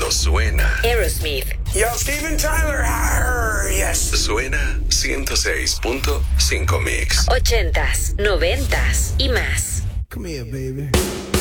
cuando suena. Aerosmith. Yo, Steven Tyler. Arr, yes. Suena 106.5 Mix. 80s, 90s y más. Come here, baby.